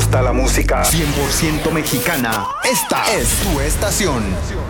gusta la música 100% mexicana, esta es tu estación.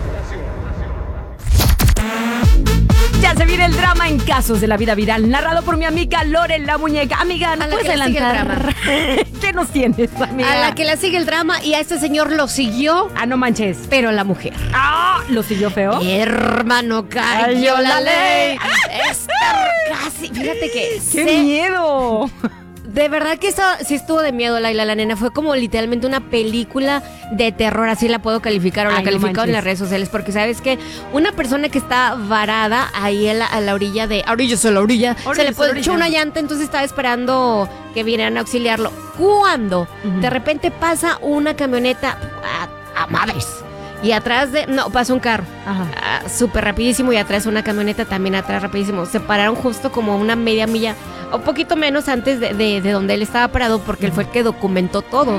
Ya se viene el drama en Casos de la Vida Viral, narrado por mi amiga Lore la Muñeca. Amiga, ¿no puedes adelantar? ¿Qué nos tienes, amiga? A la que le sigue el drama y a este señor lo siguió. Ah, no manches. Pero la mujer. Ah, ¿lo siguió feo? Hermano, cayó la ley. Casi. Fíjate que. ¡Qué miedo! De verdad que sí estuvo de miedo, Laila la nena. Fue como literalmente una película de terror, así la puedo calificar o la calificado en las redes sociales. Porque sabes que una persona que está varada ahí a la orilla de... se le echó una llanta, entonces estaba esperando que vinieran a auxiliarlo. Cuando de repente pasa una camioneta a madres. Y atrás pasa un carro. Súper rapidísimo. Y atrás una camioneta también atrás rapidísimo. Se pararon justo como una media milla, o poquito menos antes de donde él estaba parado, porque él fue el que documentó todo.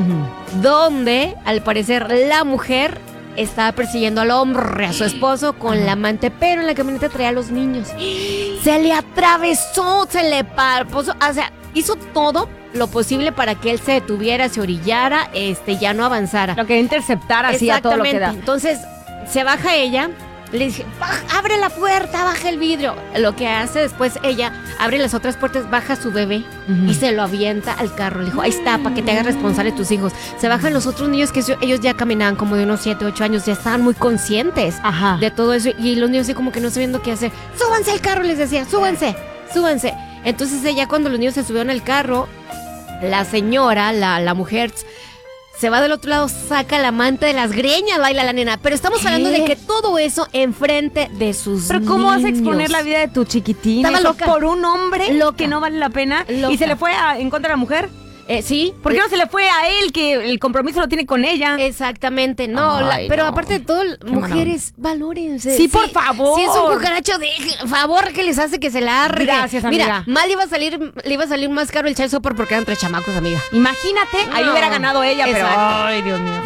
Donde, al parecer, la mujer estaba persiguiendo al hombre, a su esposo, con la amante, pero en la camioneta traía a los niños. Se le atravesó, se le puso, o sea, hizo todo lo posible para que él se detuviera, se orillara, ya no avanzara. Lo que interceptara así a todo lo que da. Entonces, se baja ella, le dije, abre la puerta, baja el vidrio. Lo que hace después, ella abre las otras puertas, baja a su bebé y se lo avienta al carro. Le dijo, ahí está, para que te hagas responsable de tus hijos. Se bajan los otros niños, que ellos ya caminaban como de unos 7, 8 años, ya estaban muy conscientes de todo eso. Y los niños así como que no sabiendo qué hacer. Súbanse al carro, les decía, súbanse. Entonces ella, cuando los niños se subieron al carro, la señora, la mujer, se va del otro lado, saca la manta de las greñas, Laila la nena. Pero estamos hablando de que todo eso enfrente de sus Pero ¿cómo vas a exponer la vida de tu chiquitín? Estaba loca. Por un hombre que no vale la pena. Loca. ¿Y se le fue en contra de la mujer? Sí. ¿Por qué no se le fue a él, que el compromiso lo tiene con ella? Exactamente, no. Pero aparte de todo, mujeres, valórense. Sí, por favor. Si es un cucaracho, de favor que les hace que se largue. Gracias, amiga. Mira, mal le iba a salir más caro el child support porque eran 3 chamacos, amiga. Imagínate, ahí lo hubiera ganado ella, pero... Exacto. Ay, Dios mío.